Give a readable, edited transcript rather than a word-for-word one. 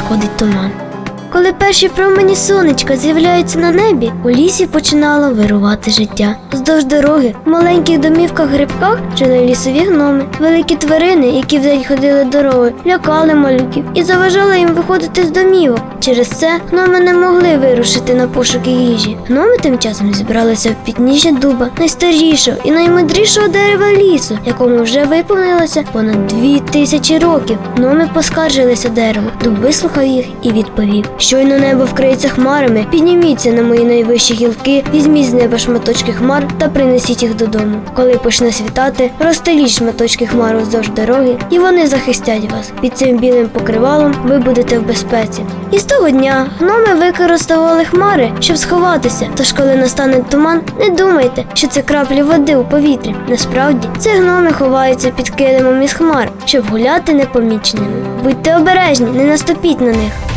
заходить туман. Коли перші промені сонечка з'являються на небі, у лісі починало вирувати життя. Вздовж дороги, в маленьких домівках-грибках жили лісові гноми. Великі тварини, які вдень ходили дорогою, лякали малюків і заважали їм виходити з домівок. Через це гноми не могли вирушити на пошуки їжі. Гноми тим часом зібралися в підніжжя дуба, найстарішого і наймудрішого дерева лісу, якому вже виповнилося понад 2000 років. Гноми поскаржилися дереву. Дуб вислухав їх і відповів: щойно небо вкриється хмарами, підніміться на мої найвищі гілки, візьміть з неба шматочки хмар та принесіть їх додому. Коли почне світати, розстеліть шматочки хмар уздовж дороги, і вони захистять вас. Під цим білим покривалом ви будете в безпеці. І з того дня гноми використовували хмари, щоб сховатися. Тож, коли настане туман, не думайте, що це краплі води у повітрі. Насправді, це гноми ховаються під килимом із хмар, щоб гуляти непоміченими. Будьте обережні, не наступіть на них.